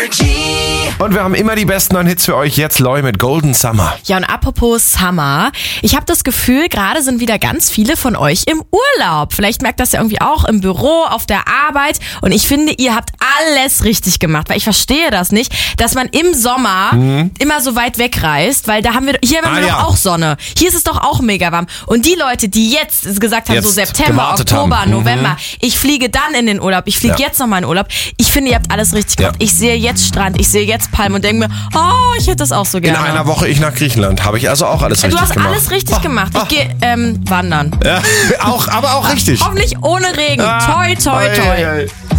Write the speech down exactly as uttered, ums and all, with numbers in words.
Und wir haben immer die besten neuen Hits für euch. Jetzt Loi mit Golden Summer. Ja, und apropos Summer. Ich habe das Gefühl, gerade sind wieder ganz viele von euch im Urlaub. Vielleicht merkt das ja irgendwie auch im Büro, auf der Arbeit. Und ich finde, ihr habt alles richtig gemacht. Weil ich verstehe das nicht, dass man im Sommer mhm. immer so weit wegreist. Weil da haben wir, hier haben wir ah, doch ja. auch Sonne. Hier ist es doch auch mega warm. Und die Leute, die jetzt gesagt haben, jetzt so September, Oktober, haben. November, mhm. ich fliege dann in den Urlaub. Ich fliege ja. jetzt nochmal in den Urlaub. Ich finde, ihr habt alles richtig gemacht. Ja. Ich sehe jetzt Strand, ich sehe jetzt Palmen und denke mir, oh, ich hätte das auch so gerne. In einer Woche ich nach Griechenland. Habe ich also auch alles du richtig gemacht. gemacht. Du hast alles richtig gemacht. Ich gehe ähm, wandern. Ja, auch, aber auch richtig. Hoffentlich ohne Regen. Ah, toi, toi, toi. Ei, ei, ei.